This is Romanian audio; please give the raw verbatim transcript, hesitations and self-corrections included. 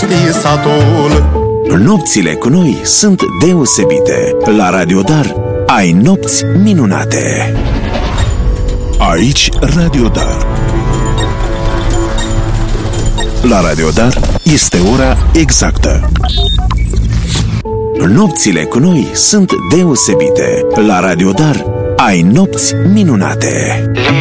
visatul. Nopțile cu noi sunt deosebite. La Radio Dar ai nopți minunate. Aici Radio Dar. La Radio Dar este ora exactă. Nopțile cu noi sunt deosebite. La Radio Dar ai nopți minunate.